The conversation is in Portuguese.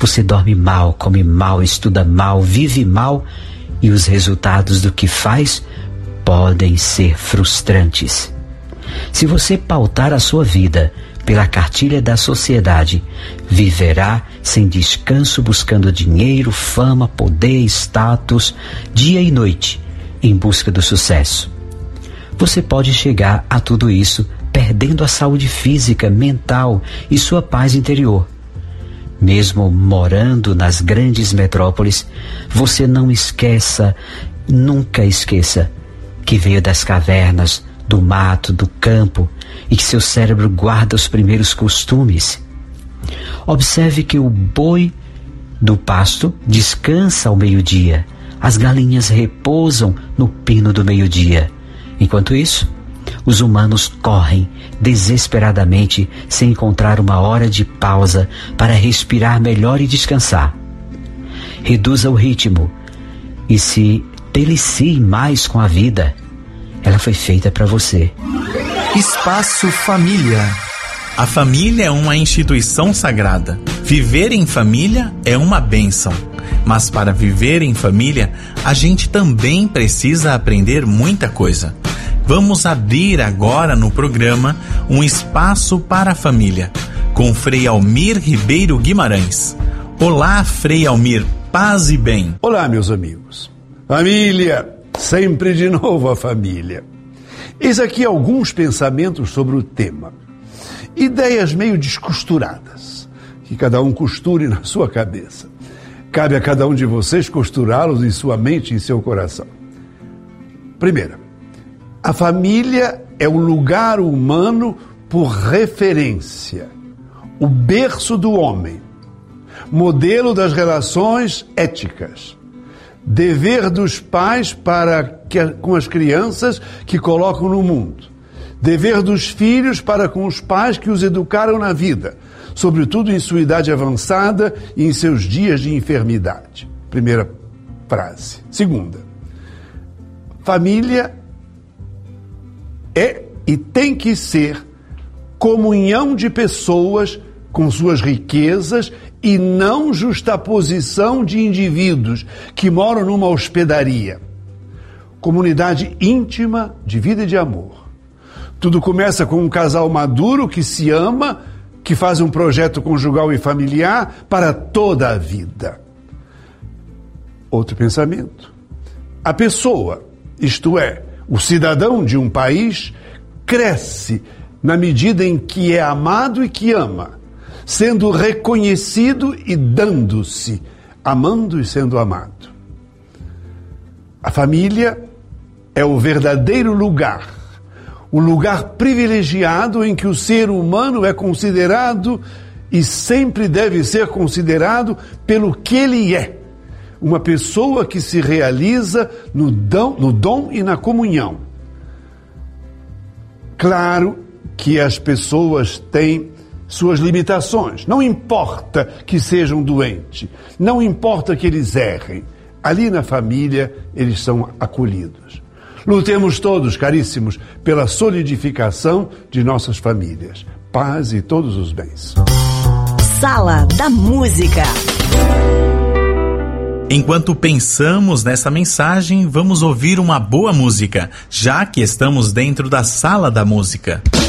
Você dorme mal, come mal, estuda mal, vive mal e os resultados do que faz podem ser frustrantes. Se você pautar a sua vida pela cartilha da sociedade, viverá sem descanso buscando dinheiro, fama, poder, status, dia e noite, em busca do sucesso. Você pode chegar a tudo isso perdendo a saúde física, mental e sua paz interior. Mesmo morando nas grandes metrópoles, você não esqueça, nunca esqueça, que veio das cavernas, do mato, do campo, e que seu cérebro guarda os primeiros costumes. Observe que o boi do pasto descansa ao meio-dia, as galinhas repousam no pino do meio-dia. Enquanto isso, os humanos correm desesperadamente sem encontrar uma hora de pausa para respirar melhor e descansar. Reduza o ritmo e se delicie mais com a vida. Ela foi feita para você. Espaço Família. A família é uma instituição sagrada. Viver em família é uma bênção. Mas para viver em família, a gente também precisa aprender muita coisa. Vamos abrir agora no programa um espaço para a família, com Frei Almir Ribeiro Guimarães. Olá, Frei Almir, paz e bem. Olá, meus amigos. Família, sempre de novo a família. Eis aqui alguns pensamentos sobre o tema. Ideias meio descosturadas, que cada um costure na sua cabeça. Cabe a cada um de vocês costurá-los em sua mente e em seu coração. Primeira, a família é o lugar humano por referência, o berço do homem, modelo das relações éticas, dever dos pais com as crianças que colocam no mundo, dever dos filhos para com os pais que os educaram na vida, sobretudo em sua idade avançada e em seus dias de enfermidade. Primeira frase. Segunda, família é e tem que ser comunhão de pessoas com suas riquezas e não justaposição de indivíduos que moram numa hospedaria. Comunidade íntima de vida e de amor. Tudo começa com um casal maduro que se ama, que faz um projeto conjugal e familiar para toda a vida. Outro pensamento. A pessoa, isto é, o cidadão de um país, cresce na medida em que é amado e que ama, sendo reconhecido e dando-se, amando e sendo amado. A família é o verdadeiro lugar, o lugar privilegiado em que o ser humano é considerado e sempre deve ser considerado pelo que ele é. Uma pessoa que se realiza no dom e na comunhão. Claro que as pessoas têm suas limitações. Não importa que sejam doentes, não importa que eles errem. Ali na família eles são acolhidos. Lutemos todos, caríssimos, pela solidificação de nossas famílias. Paz e todos os bens. Sala da Música. Enquanto pensamos nessa mensagem, vamos ouvir uma boa música, já que estamos dentro da Sala da Música.